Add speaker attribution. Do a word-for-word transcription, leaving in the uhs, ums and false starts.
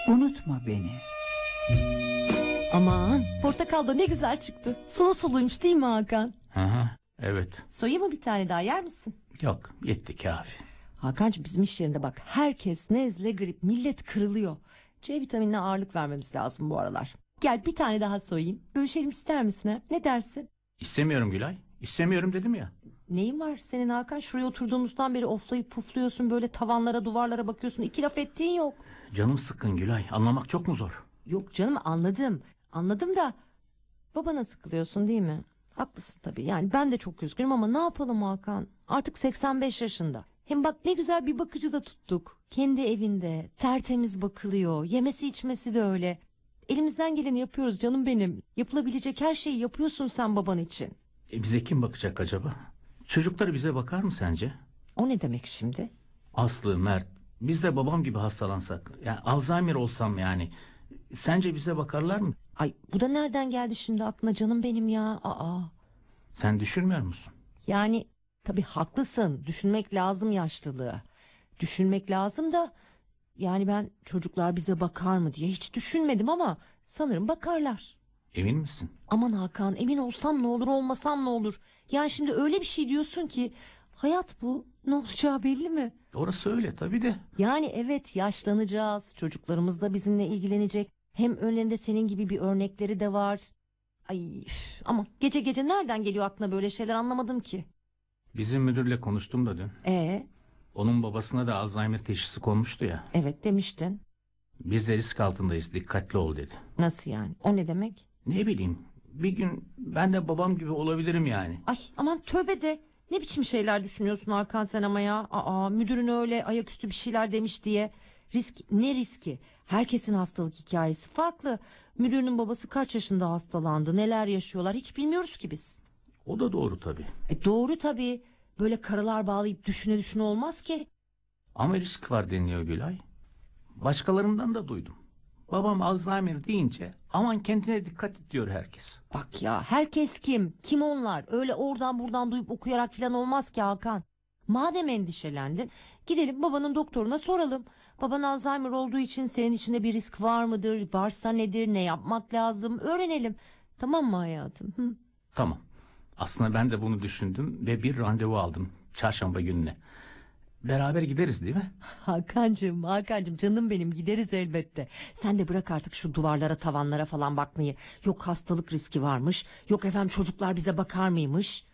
Speaker 1: Unutma beni.
Speaker 2: Aman, portakal da ne güzel çıktı. Sulu suluymuş değil mi Hakan?
Speaker 3: Hı hı, evet.
Speaker 2: Soyayım mı bir tane daha, yer misin?
Speaker 3: Yok, yetti kafi.
Speaker 2: Hakan'cığım, bizim iş yerinde bak, herkes nezle, grip, millet kırılıyor. C vitaminine ağırlık vermemiz lazım bu aralar. Gel bir tane daha soyayım. Bölüşelim ister misin ha? Ne dersin?
Speaker 3: İstemiyorum Gülay. İstemiyorum dedim ya.
Speaker 2: Neyin var senin Hakan? Şuraya oturduğumuzdan beri oflayıp pufluyorsun, böyle tavanlara duvarlara bakıyorsun. İki laf ettiğin yok.
Speaker 3: Canım sıkkın Gülay. Anlamak çok mu zor?
Speaker 2: Yok canım, anladım. Anladım da babana sıkılıyorsun değil mi? Haklısın tabii, yani ben de çok üzgünüm ama ne yapalım Hakan? Artık seksen beş yaşında. Hem bak ne güzel bir bakıcı da tuttuk. Kendi evinde tertemiz bakılıyor. Yemesi içmesi de öyle. Elimizden geleni yapıyoruz canım benim. Yapılabilecek her şeyi yapıyorsun sen baban için.
Speaker 3: E bize kim bakacak acaba? Çocuklar bize bakar mı sence?
Speaker 2: O ne demek şimdi?
Speaker 3: Aslı, Mert, biz de babam gibi hastalansak, yani Alzheimer olsam yani, sence bize bakarlar mı?
Speaker 2: Ay, bu da nereden geldi şimdi aklına canım benim ya? Aa.
Speaker 3: Sen düşünmüyor musun?
Speaker 2: Yani tabii haklısın. Düşünmek lazım yaşlılığı. Düşünmek lazım da yani ben çocuklar bize bakar mı diye hiç düşünmedim ama sanırım bakarlar.
Speaker 3: Emin misin?
Speaker 2: Aman Hakan, emin olsam ne olur, olmasam ne olur? Yani şimdi öyle bir şey diyorsun ki hayat bu, ne olacağı belli mi?
Speaker 3: Orası öyle tabii de.
Speaker 2: Yani evet, yaşlanacağız, çocuklarımız da bizimle ilgilenecek. Hem önlerinde senin gibi bir örnekleri de var. Ay üf, ama gece gece nereden geliyor aklına böyle şeyler, anlamadım ki.
Speaker 3: Bizim müdürle konuştum da dün.
Speaker 2: Ee,
Speaker 3: Onun babasına da Alzheimer teşhisi konmuştu ya.
Speaker 2: evet demiştin.
Speaker 3: Biz de risk altındayız, dikkatli ol dedi.
Speaker 2: Nasıl yani? O ne demek?
Speaker 3: Ne bileyim, bir gün ben de babam gibi olabilirim yani.
Speaker 2: Ay aman tövbe de. Ne biçim şeyler düşünüyorsun Hakan sen ama ya? Aa, müdürün öyle ayaküstü bir şeyler demiş diye. Risk ne riski? Herkesin hastalık hikayesi farklı. Müdürünün babası kaç yaşında hastalandı? Neler yaşıyorlar hiç bilmiyoruz ki biz.
Speaker 3: O da doğru tabii.
Speaker 2: E doğru tabii. Böyle karalar bağlayıp düşüne düşüne olmaz ki.
Speaker 3: Ama risk var deniliyor Gülay. Başkalarından da duydum. Babam Alzheimer deyince aman kendine dikkat et diyor herkes.
Speaker 2: Bak ya, herkes kim? Kim onlar? Öyle oradan buradan duyup okuyarak falan olmaz ki Hakan. Madem endişelendin, gidelim babanın doktoruna soralım. Baban Alzheimer olduğu için senin içinde bir risk var mıdır? Varsa nedir? Ne yapmak lazım? Öğrenelim. Tamam mı hayatım? Hı?
Speaker 3: Tamam. Aslında ben de bunu düşündüm ve bir randevu aldım çarşamba gününe. Beraber gideriz değil mi?
Speaker 2: Hakancığım, Hakancığım canım benim, gideriz elbette. Sen de bırak artık şu duvarlara, tavanlara falan bakmayı. Yok hastalık riski varmış. Yok efendim çocuklar bize bakar mıymış?